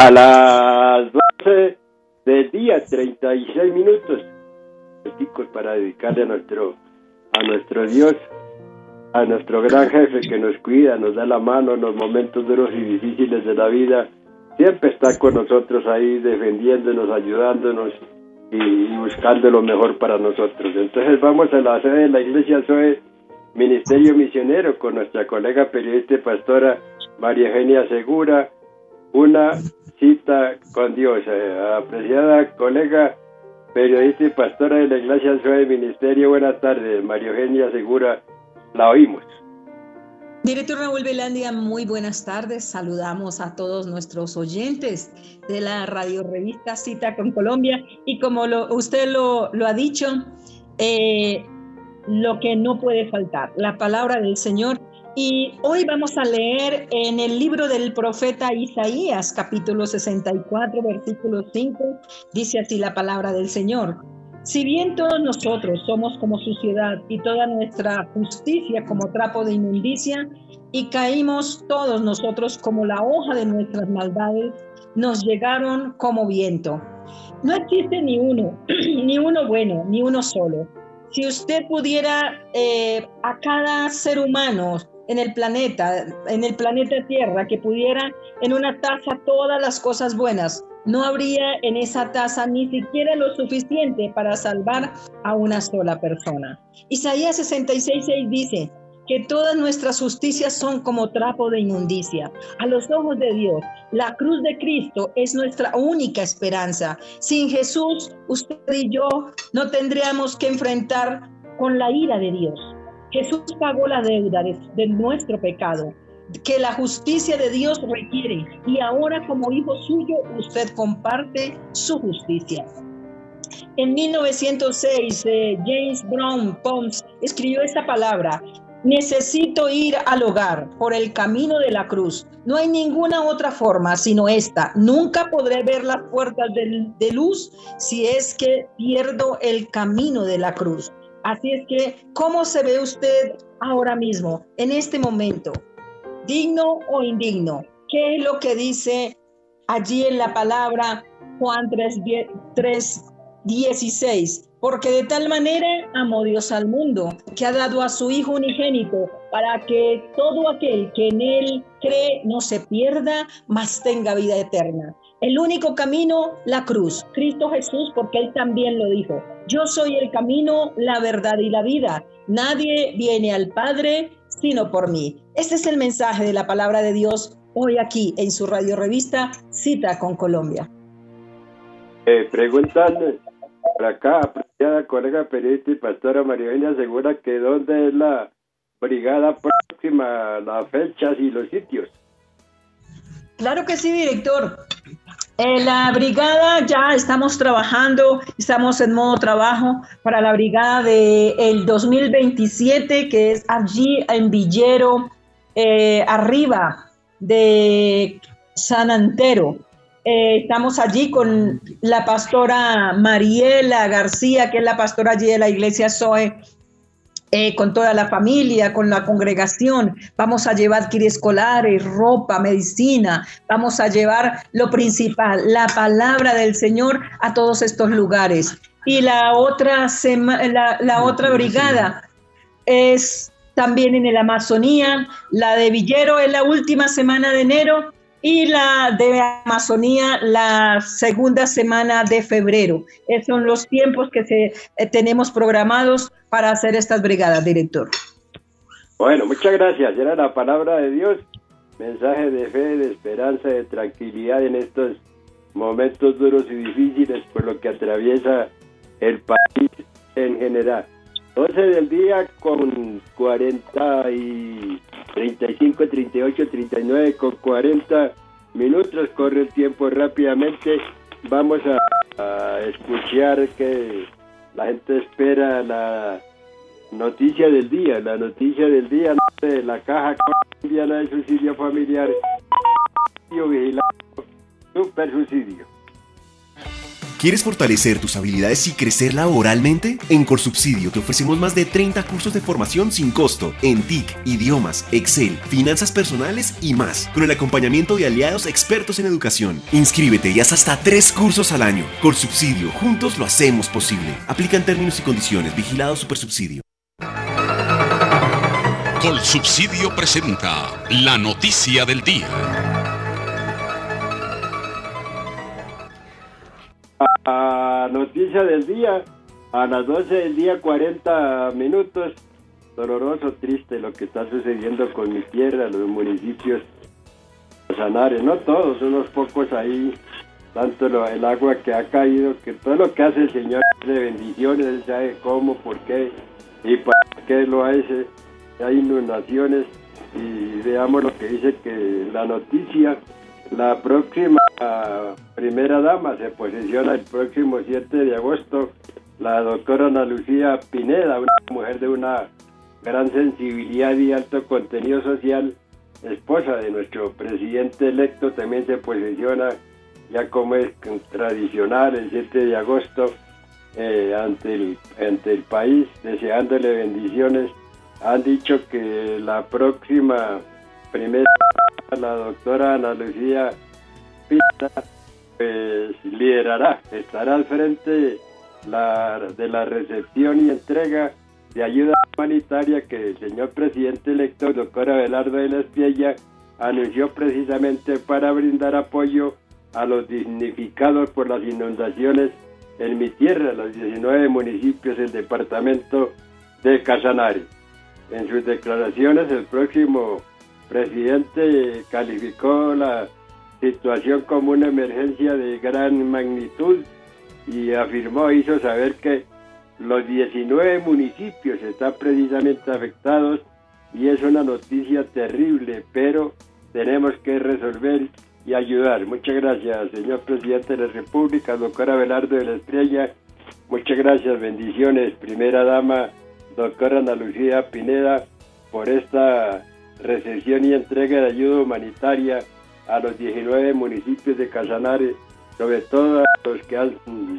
A las 12 del día, 36 minutos, para dedicarle a nuestro Dios, a nuestro gran jefe que nos cuida, nos da la mano en los momentos duros y difíciles de la vida. Siempre está con nosotros ahí, defendiéndonos, ayudándonos y buscando lo mejor para nosotros. Entonces vamos a la sede de la Iglesia Zoe Ministerio Misionero con nuestra colega periodista y pastora María Eugenia Segura. Una cita con Dios. Apreciada colega periodista y pastora de la Iglesia Zoe Ministerio, buenas tardes. María Eugenia Segura, la oímos. Director Raúl Velandia, muy buenas tardes. Saludamos a todos nuestros oyentes de la radio revista Cita con Colombia. Y como usted lo ha dicho, lo que no puede faltar, la palabra del Señor. Y hoy vamos a leer en el libro del profeta Isaías, capítulo 64, versículo 5, dice así la palabra del Señor. Si bien todos nosotros somos como suciedad y toda nuestra justicia como trapo de inmundicia, y caímos todos nosotros como la hoja de nuestras maldades, nos llegaron como viento. No existe ni uno bueno, ni uno solo. Si usted pudiera a cada ser humano en el planeta Tierra, que pudiera en una taza todas las cosas buenas, no habría en esa taza ni siquiera lo suficiente para salvar a una sola persona. Isaías 66:6 dice que todas nuestras justicias son como trapo de inmundicia. A los ojos de Dios, la cruz de Cristo es nuestra única esperanza. Sin Jesús, usted y yo no tendríamos que enfrentar con la ira de Dios. Jesús pagó la deuda de nuestro pecado que la justicia de Dios requiere, y ahora como hijo suyo usted comparte su justicia. En 1906 James Brown Pons escribió esta palabra: necesito ir al hogar por el camino de la cruz. No hay ninguna otra forma sino esta. Nunca podré ver las puertas de luz si es que pierdo el camino de la cruz. Así es que, ¿cómo se ve usted ahora mismo, en este momento? ¿Digno o indigno? ¿Qué es lo que dice allí en la palabra Juan 3:16? Porque de tal manera amó Dios al mundo, que ha dado a su Hijo unigénito, para que todo aquel que en Él cree no se pierda, mas tenga vida eterna. El único camino, la cruz, Cristo Jesús, porque Él también lo dijo: yo soy el camino, la verdad y la vida. Nadie viene al Padre sino por mí. Este es el mensaje de la palabra de Dios hoy aquí en su radio revista Cita con Colombia. Preguntan por acá, apreciada colega periodista y pastora María Eugenia Segura, que dónde es la brigada próxima, las fechas y los sitios. Claro que sí, director. La brigada ya estamos trabajando, estamos en modo trabajo para la brigada del 2027, que es allí en Villero, arriba de San Antero. Estamos allí con la pastora Mariela García, que es la pastora allí de la Iglesia Zoe, con toda la familia, con la congregación. Vamos a llevar kits escolares, ropa, medicina. Vamos a llevar lo principal, la palabra del Señor, a todos estos lugares. Y la otra brigada es también en la Amazonía. La de Villero es la última semana de enero, y la de Amazonía la segunda semana de febrero. Esos son los tiempos que tenemos programados para hacer estas brigadas, director. Bueno, muchas gracias. Era la palabra de Dios, mensaje de fe, de esperanza, de tranquilidad en estos momentos duros y difíciles por lo que atraviesa el país en general. 12 del día con 40 y 35, 38, 39 con 40 minutos. Corre el tiempo rápidamente. Vamos a escuchar que la gente espera la noticia del día. La noticia del día de la Caja Colombiana de Subsidio Familiar. Vigilado, super subsidio. ¿Quieres fortalecer tus habilidades y crecer laboralmente? En Corsubsidio te ofrecemos más de 30 cursos de formación sin costo en TIC, idiomas, Excel, finanzas personales y más, con el acompañamiento de aliados expertos en educación. Inscríbete y haz hasta 3 cursos al año. Corsubsidio, juntos lo hacemos posible. Aplican términos y condiciones. Vigilado Supersubsidio. Colsubsidio presenta la noticia del día. Noticia del día, a las 12 del día 40 minutos, doloroso, triste lo que está sucediendo con mi tierra, los municipios de Casanare, no todos, unos pocos ahí, tanto el agua que ha caído, que todo lo que hace el Señor es de bendiciones, Él sabe cómo, por qué y para qué lo hace. Hay inundaciones y veamos lo que dice que la noticia. La próxima primera dama se posesiona el próximo 7 de agosto, la doctora Ana Lucía Pineda, una mujer de una gran sensibilidad y alto contenido social, esposa de nuestro presidente electo, también se posesiona ya como es tradicional el 7 de agosto ante el país, deseándole bendiciones. Han dicho que la próxima primera, la doctora Ana Lucía Pineda, pues liderará, estará al frente de la recepción y entrega de ayuda humanitaria que el señor presidente electo, el doctor Abelardo de la Espriella, anunció precisamente para brindar apoyo a los damnificados por las inundaciones en mi tierra, los 19 municipios del departamento de Casanare. En sus declaraciones, el próximo presidente calificó la situación como una emergencia de gran magnitud y hizo saber que los 19 municipios están precisamente afectados y es una noticia terrible, pero tenemos que resolver y ayudar. Muchas gracias, señor presidente de la República, doctor Abelardo de la Espriella. Muchas gracias, bendiciones, primera dama, doctora Ana Lucía Pineda, por esta recepción y entrega de ayuda humanitaria a los 19 municipios de Casanare, sobre todo a los que han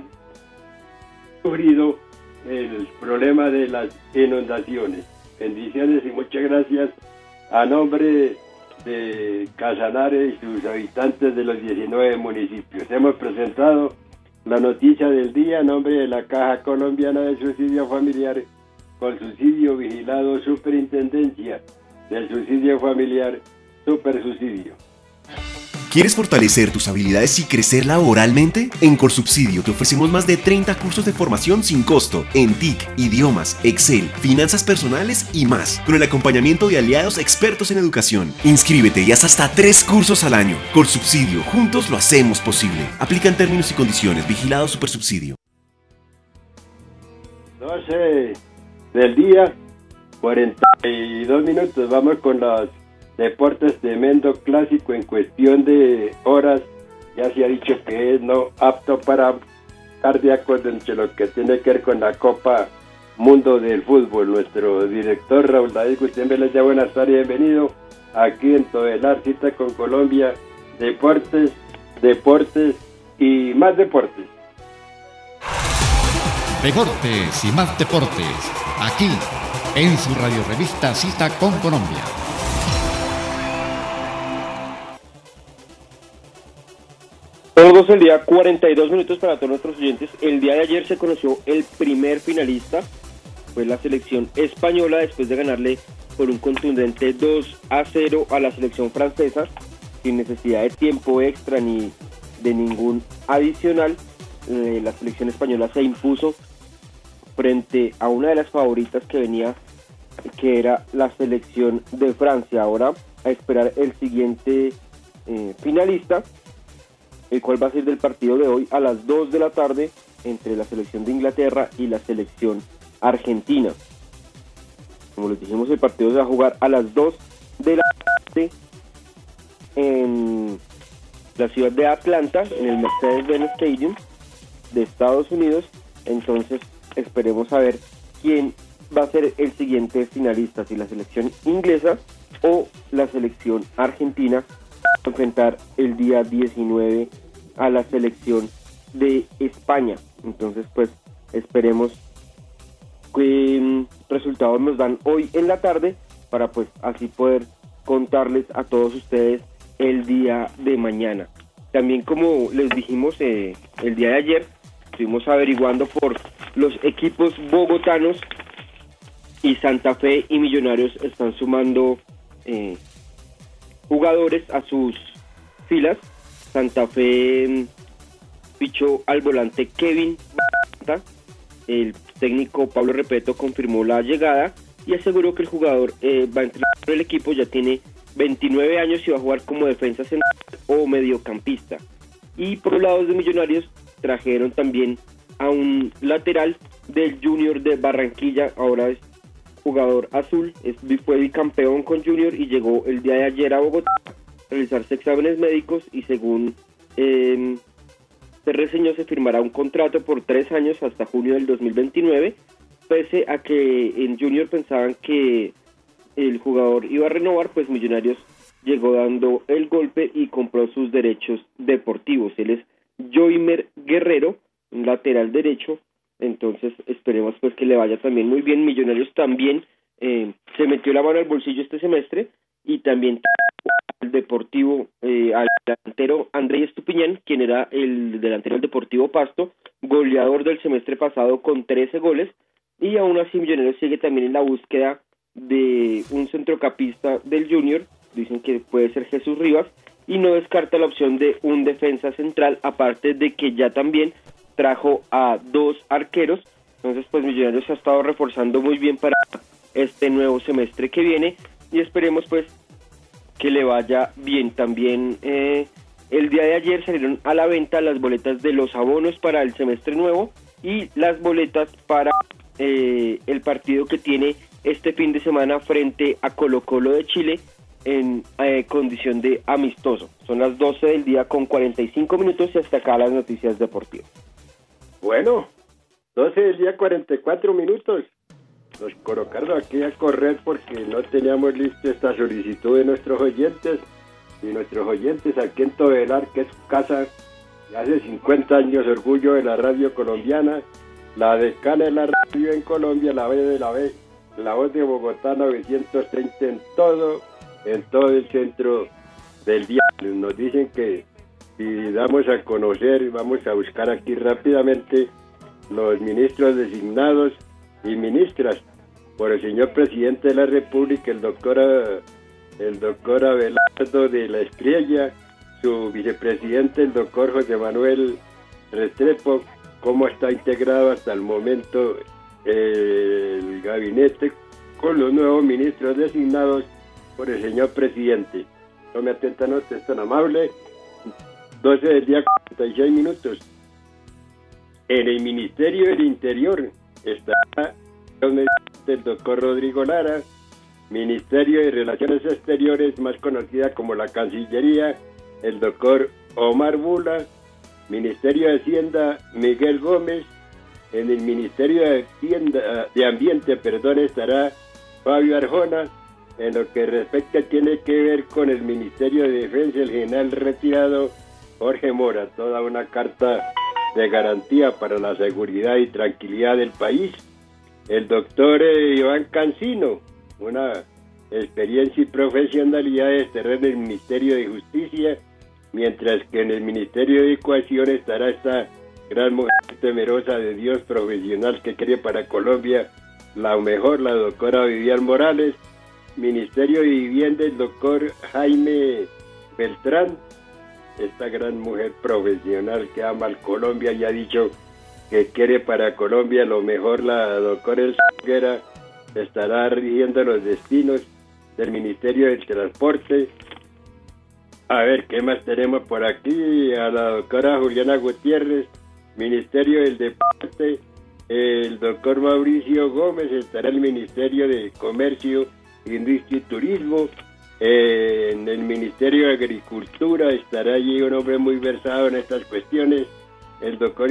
sufrido el problema de las inundaciones. Bendiciones y muchas gracias a nombre de Casanare y sus habitantes de los 19 municipios. Hemos presentado la noticia del día a nombre de la Caja Colombiana de Subsidio Familiar, con subsidio vigilado Superintendencia del Subsidio Familiar, Supersubsidio. ¿Quieres fortalecer tus habilidades y crecer laboralmente? En Corsubsidio te ofrecemos más de 30 cursos de formación sin costo en TIC, idiomas, Excel, finanzas personales y más, con el acompañamiento de aliados expertos en educación. Inscríbete y haz hasta 3 cursos al año. Corsubsidio, juntos lo hacemos posible. Aplican términos y condiciones. Vigilado Supersubsidio. 12 del día, 42 minutos. Vamos con los deportes. Tremendo clásico en cuestión de horas. Ya se ha dicho que es no apto para cardíacos entre lo que tiene que ver con la Copa Mundo del Fútbol. Nuestro director Raúl David Gutiérrez les da buenas tardes, bienvenido aquí en Todelar, cita con Colombia, deportes y más deportes. Deportes y más deportes, aquí en su radiorevista Cita con Colombia. Todos el día 42 minutos para todos nuestros oyentes. El día de ayer se conoció el primer finalista, fue la selección española, después de ganarle por un contundente 2-0 a la selección francesa, sin necesidad de tiempo extra ni de ningún adicional. La selección española se impuso frente a una de las favoritas que venía, que era la selección de Francia. Ahora a esperar el siguiente finalista, el cual va a ser del partido de hoy a las 2 de la tarde entre la selección de Inglaterra y la selección argentina. Como les dijimos, el partido se va a jugar a las 2 de la tarde en la ciudad de Atlanta, en el Mercedes-Benz Stadium de Estados Unidos. Entonces esperemos a ver quién va a ser el siguiente finalista, si la selección inglesa o la selección argentina, a enfrentar el día 19 a la selección de España. Entonces pues esperemos qué resultados nos dan hoy en la tarde para pues así poder contarles a todos ustedes el día de mañana. También, como les dijimos el día de ayer, estuvimos averiguando por los equipos bogotanos y Santa Fe y Millonarios están sumando jugadores a sus filas. Santa Fe fichó al volante Kevin Batista. El técnico Pablo Repeto confirmó la llegada y aseguró que el jugador va a entrenar por el equipo, ya tiene 29 años y va a jugar como defensa central o mediocampista. Y por los lados de Millonarios trajeron también a un lateral del Junior de Barranquilla, ahora es jugador azul, fue bicampeón con Junior y llegó el día de ayer a Bogotá a realizarse exámenes médicos y según se reseñó, se firmará un contrato por 3 años hasta junio del 2029, pese a que en Junior pensaban que el jugador iba a renovar, pues Millonarios llegó dando el golpe y compró sus derechos deportivos. Él es Joimer Guerrero, un lateral derecho, entonces esperemos pues que le vaya también muy bien. Millonarios también se metió la mano al bolsillo este semestre y también al Deportivo, al delantero Andrés Estupiñán, quien era el delantero del Deportivo Pasto, goleador del semestre pasado con 13 goles, y aún así Millonarios sigue también en la búsqueda de un centrocampista del Junior, dicen que puede ser Jesús Rivas, y no descarta la opción de un defensa central, aparte de que ya también trajo a 2 arqueros. Entonces pues Millonarios ha estado reforzando muy bien para este nuevo semestre que viene y esperemos pues que le vaya bien. También el día de ayer salieron a la venta las boletas de los abonos para el semestre nuevo y las boletas para el partido que tiene este fin de semana frente a Colo-Colo de Chile en condición de amistoso. Son las 12 del día con 45 minutos y hasta acá las noticias deportivas. Bueno, 12 del día 44 minutos. Nos colocaron aquí a correr porque no teníamos lista esta solicitud de nuestros oyentes. Y nuestros oyentes aquí en Todelar, que es su casa, de hace 50 años, orgullo de la radio colombiana, la decana de la radio en Colombia, la B de la B, la voz de Bogotá 930 en todo el centro del día. Nos dicen que si damos a conocer, vamos a buscar aquí rápidamente los ministros designados y ministras por el señor presidente de la República, el doctor Abelardo de la Espriella, su vicepresidente, el doctor José Manuel Restrepo, cómo está integrado hasta el momento el gabinete con los nuevos ministros designados por el señor presidente. Tome atenta nota, es tan amable. 12 del día 46 minutos. En el Ministerio del Interior está el doctor Rodrigo Lara, Ministerio de Relaciones Exteriores, más conocida como la Cancillería, el doctor Omar Bula, Ministerio de Hacienda, Miguel Gómez. En el Ministerio de Ambiente, estará Fabio Arjona. En lo que respecta tiene que ver con el Ministerio de Defensa, el general retirado Jorge Mora, toda una carta de garantía para la seguridad y tranquilidad del país. El doctor Iván Cancino, una experiencia y profesionalidad en el Ministerio de Justicia, mientras que en el Ministerio de Educación estará esta gran mujer temerosa de Dios, profesional que quiere para Colombia la mejor, la doctora Vivian Morales. Ministerio de Vivienda, el doctor Jaime Beltrán, esta gran mujer profesional que ama a Colombia y ha dicho que quiere para Colombia lo mejor. La doctora Elguera estará rigiendo los destinos del Ministerio del Transporte. A ver, ¿qué más tenemos por aquí? A la doctora Juliana Gutiérrez, Ministerio del Deporte. El doctor Mauricio Gómez estará en el Ministerio de Comercio, Industria y Turismo. En el Ministerio de Agricultura estará allí un hombre muy versado en estas cuestiones, el doctor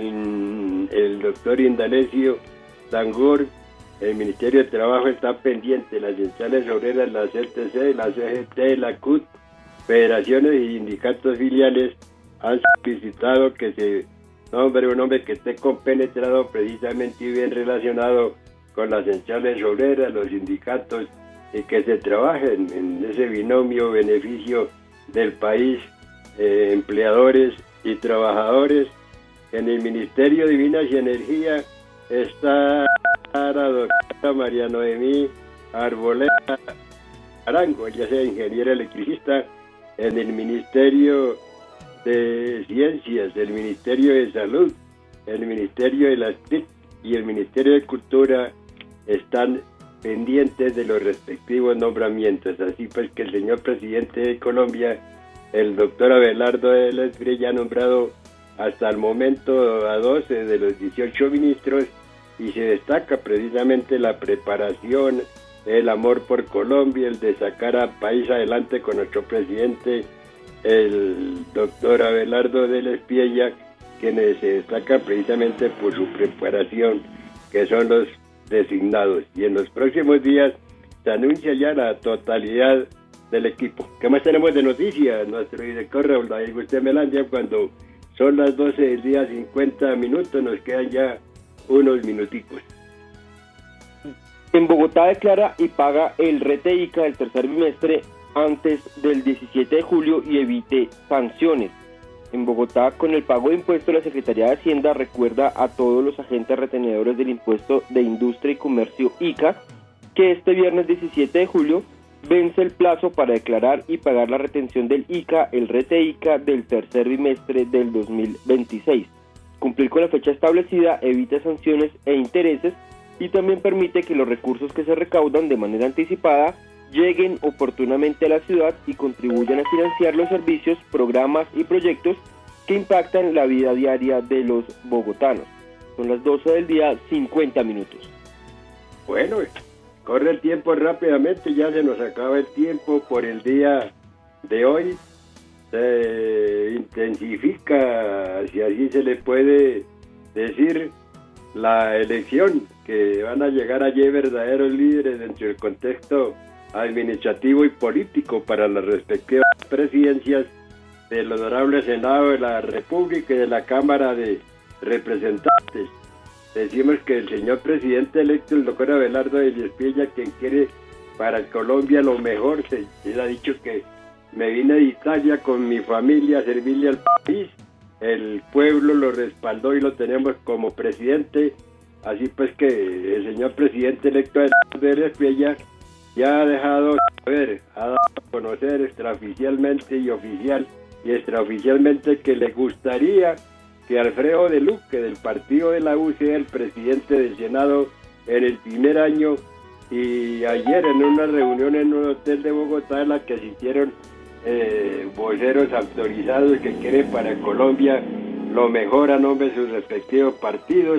Indalecio Tangor. El Ministerio de Trabajo está pendiente, las centrales obreras, la CTC, la CGT, la CUT, federaciones y sindicatos filiales han solicitado que se No, hombre, un hombre que esté compenetrado precisamente y bien relacionado con las centrales obreras, los sindicatos, y que se trabaje en ese binomio beneficio del país, empleadores y trabajadores. En el Ministerio de Minas y Energía está la doctora María Noemí Arboleda Arango, ella es ingeniera electricista. En el Ministerio de Ciencias, el Ministerio de Salud, el Ministerio de las TIC y el Ministerio de Cultura están pendientes de los respectivos nombramientos. Así pues que el señor presidente de Colombia, el doctor Abelardo de la Espriella, ha nombrado hasta el momento a 12 de los 18 ministros, y se destaca precisamente la preparación, el amor por Colombia, el de sacar al país adelante con nuestro presidente, el doctor Abelardo de la Espriella, quienes se destacan precisamente por su preparación, que son los designados. Y en los próximos días se anuncia ya la totalidad del equipo. ¿Qué más tenemos de noticias? Nuestro director Raúl David Gustavo Melandia, cuando son las 12 del día 50 minutos, nos quedan ya unos minuticos. En Bogotá declara y paga el RETE ICA del tercer bimestre antes del 17 de julio y evite sanciones. En Bogotá, con el pago de impuestos, la Secretaría de Hacienda recuerda a todos los agentes retenedores del impuesto de industria y comercio ICA que este viernes 17 de julio vence el plazo para declarar y pagar la retención del ICA, el RETE ICA del tercer bimestre del 2026. Cumplir con la fecha establecida evita sanciones e intereses y también permite que los recursos que se recaudan de manera anticipada lleguen oportunamente a la ciudad y contribuyan a financiar los servicios, programas y proyectos que impactan la vida diaria de los bogotanos. Son las 12 del día, 50 minutos. Bueno, corre el tiempo rápidamente, ya se nos acaba el tiempo por el día de hoy. Se intensifica, si así se le puede decir, la elección, que van a llegar allí verdaderos líderes dentro del contexto administrativo y político para las respectivas presidencias del Honorable Senado de la República y de la Cámara de Representantes. Decimos que el señor presidente electo, el doctor Abelardo de la Espriella, quien quiere para Colombia lo mejor, él ha dicho que me vine de Italia con mi familia a servirle al país. El pueblo lo respaldó y lo tenemos como presidente. Así pues que el señor presidente electo de la Espriella ya ha dejado saber, ha dado a conocer extraoficialmente y oficial y extraoficialmente que le gustaría que Alfredo de Luque, del partido de la U, sea el presidente del Senado en el primer año. Y ayer en una reunión en un hotel de Bogotá en la que asistieron voceros autorizados que quieren para Colombia lo mejor a nombre de sus respectivos partidos,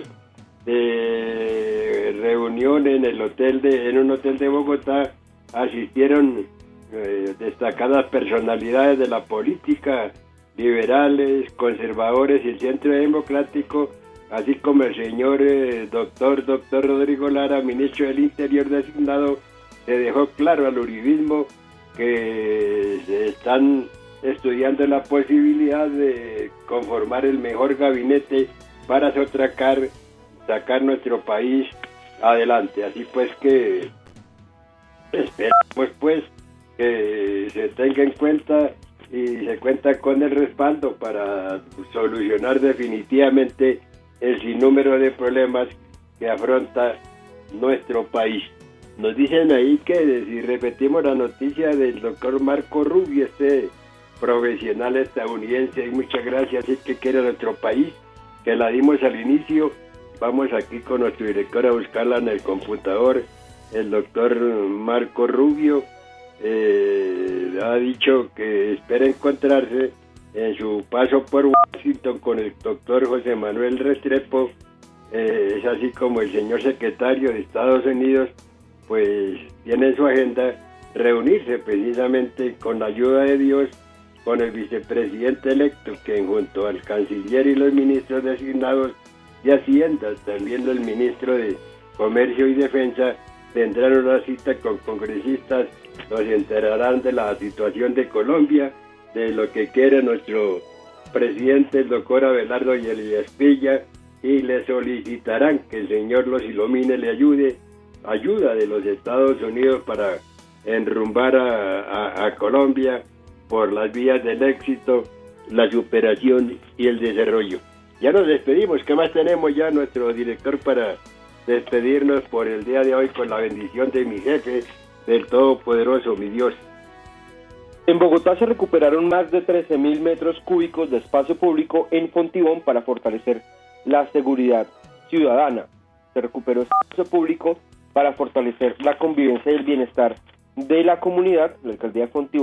de reunión en un hotel de Bogotá asistieron destacadas personalidades de la política, liberales, conservadores y el centro democrático, así como el señor doctor Rodrigo Lara, ministro del Interior designado. Se dejó claro al uribismo que se están estudiando la posibilidad de conformar el mejor gabinete para sacar nuestro país adelante. Así pues que esperamos pues que se tenga en cuenta y se cuenta con el respaldo para solucionar definitivamente el sinnúmero de problemas que afronta nuestro país. Nos dicen ahí que si repetimos la noticia del doctor Marco Rubio, este profesional estadounidense, y muchas gracias, es que quiere nuestro país, que la dimos al inicio. Vamos aquí con nuestro director a buscarla en el computador. El doctor Marco Rubio ha dicho que espera encontrarse en su paso por Washington con el doctor José Manuel Restrepo. Es así como el señor secretario de Estados Unidos pues tiene en su agenda reunirse precisamente con la ayuda de Dios con el vicepresidente electo, que junto al canciller y los ministros designados de Hacienda, también el ministro de Comercio y Defensa, tendrán una cita con congresistas, nos enterarán de la situación de Colombia, de lo que quiere nuestro presidente, el doctor Abelardo y Elías Pilla, y le solicitarán que el Señor los ilumine, le ayude, ayuda de los Estados Unidos para enrumbar a Colombia por las vías del éxito, la superación y el desarrollo. Ya nos despedimos. ¿Qué más tenemos ya, nuestro director, para despedirnos por el día de hoy con la bendición de mi jefe, del Todopoderoso, mi Dios? En Bogotá se recuperaron más de 13.000 metros cúbicos de espacio público en Fontibón para fortalecer la seguridad ciudadana. Se recuperó espacio público para fortalecer la convivencia y el bienestar de la comunidad. La alcaldía de Fontibón